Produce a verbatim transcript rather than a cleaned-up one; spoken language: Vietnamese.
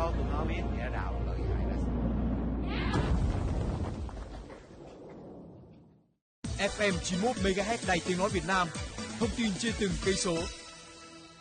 cho tụi nó biết kẻ đạo lợi hại là sao. ép em chín mươi mốt mê ga héc Đài Tiếng nói Việt Nam, thông tin trên từng cây số.